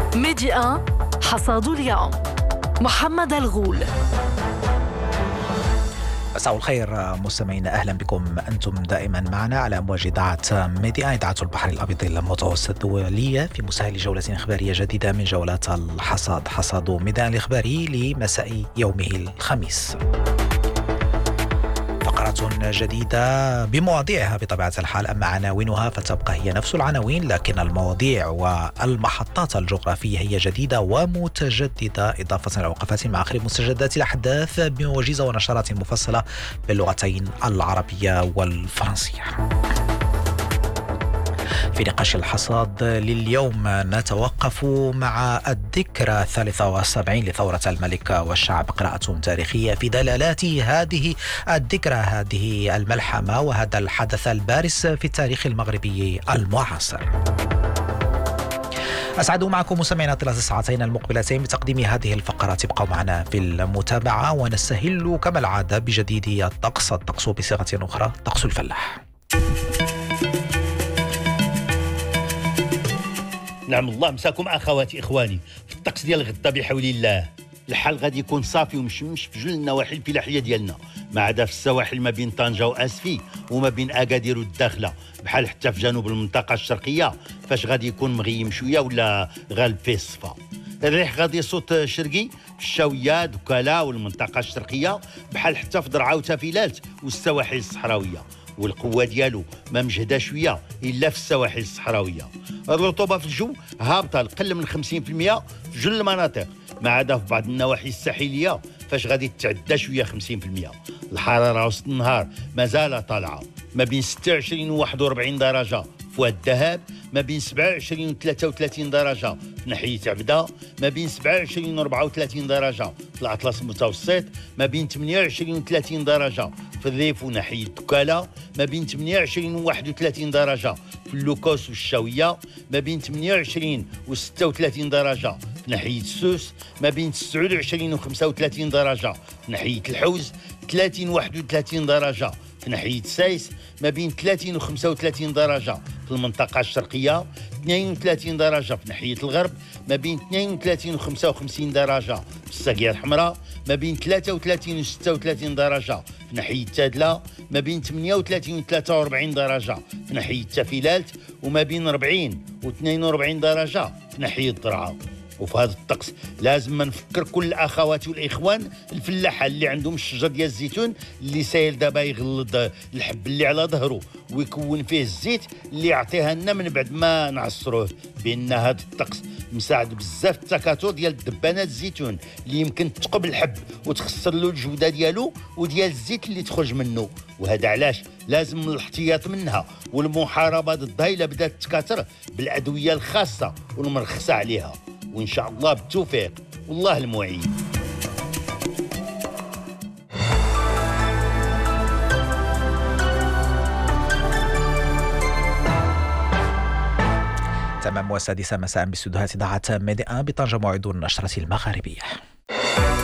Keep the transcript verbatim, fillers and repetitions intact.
ميدي واحد حصاد اليوم. محمد الغول. مساء الخير مستمعينا، أهلا بكم. أنتم دائما معنا على أمواج إذاعة ميديا، إذاعة البحر الأبيض المتوسط الدولية، في مسهل جولة إخبارية جديدة من جولات الحصاد. حصاد ميديا الإخباري لمساء يومه الخميس. فقرة جديدة بمواضيعها بطبيعة الحال، أما عناوينها فتبقى هي نفس العناوين، لكن المواضيع والمحطات الجغرافية هي جديدة ومتجددة، إضافة إلى وقفات مع آخر مستجدات الأحداث بوجيزة ونشرات مفصلة باللغتين العربية والفرنسية. في نقاش الحصاد لليوم نتوقف مع الذكرى الثالثة والسبعين لثورة الملك والشعب، قراءة تاريخية في دلالات هذه الذكرى، هذه الملحمة وهذا الحدث البارز في التاريخ المغربي المعاصر. أسعد معكم مستمعينا طيلة الساعتين المقبلتين بتقديم هذه الفقرات. ابقوا معنا في المتابعة ونستهل كما العادة بجديد الطقس، الطقس بصيغة أخرى طقس الفلاح. نعم الله مساكم اخواتي اخواني. في الطقس ديال غدا بحول الله الحال غادي يكون صافي ومشمش في جل النواحي الفلاحيه ديالنا، ما عدا في السواحل ما بين طنجه واسفي وما بين اكادير والداخله، بحال حتى في جنوب المنطقه الشرقيه فاش غادي يكون مغيم شويه ولا غالب فيه الصفا. الريح غادي يصوت شرقي في الشاويه دكالا والمنطقه الشرقيه، بحال حتى في درعا وتافيلات والسواحل الصحراويه، والقوه ديالو ما مجهده شويه الا في السواحل الصحراويه. الرطوبه في الجو هابطه لقل من خمسين بالمئة في جل المناطق، ما عدا في بعض النواحي الساحليه فاش غادي تتعدى شويه خمسين بالمئة. الحراره وسط النهار مازال طالعه ما بين ستة وعشرين و واحد وأربعين درجه في واد الذهب، ما بين سبعة وعشرين و ثلاثة وثلاثين درجه في ناحيه عبده، ما بين سبعة وعشرين و أربعة وثلاثين درجه في الاطلس المتوسط، ما بين ثمانية وعشرين و ثلاثين درجه في الريف وناحيه دكاله، ما بين ثمانية وعشرين و واحد وثلاثين درجه في اللوكوس والشاويه، ما بين ثمانية وعشرين و ستة وثلاثين درجه في ناحيه السوس، ما بين تسعة وعشرين و خمسة وثلاثين درجه في ناحيه الحوز، ثلاثين و واحد وثلاثين درجه في ناحيه سايس، ما بين ثلاثين و خمسة وثلاثين درجه في المنطقه الشرقيه، اثنين وثلاثين درجه في ناحيه الغرب، ما بين اثنين وثلاثين و خمسة وخمسين درجه في الساقيه الحمراء، ما بين ثلاثة وثلاثين و ستة وثلاثين درجه في ناحيه تادله، ما بين ثمانية وثلاثين و ثلاثة وأربعين درجه في ناحيه تافيلات، وما بين أربعين و اثنين وأربعين درجه في ناحيه درعا. وفي هذا الطقس لازم ما نفكر كل الاخوات والاخوان الفلاحه اللي عندهم الشجر ديال الزيتون اللي سايل دابا يغلظ الحب اللي على ظهره ويكون فيه الزيت اللي يعطيها لنا من بعد ما نعصروه، بان هذا الطقس مساعد بزاف التكاثر ديال الدبانات الزيتون اللي يمكن تقب الحب وتخسر له الجوده ديالو وديال الزيت اللي تخرج منه. وهذا علاش لازم الاحتياط منها والمحاربه ضدها الا بدات تكاثر بالادويه الخاصه والمرخصه عليها، وإن شاء الله بالتوفيق والله المعين. تمام والسادسة مساء باستديوهات إذاعة ميديا بطنجة، موعد النشرة المغاربية.